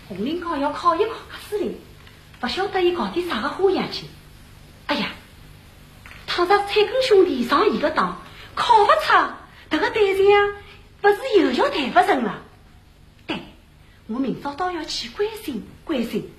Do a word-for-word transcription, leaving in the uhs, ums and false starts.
红领高要考一考司令，不晓得伊搞点啥个花样去。哎呀，倘若蔡根兄弟上一个当，考不出，这个对象啊，不是又要谈不成了。对，我明朝倒要去关心关心。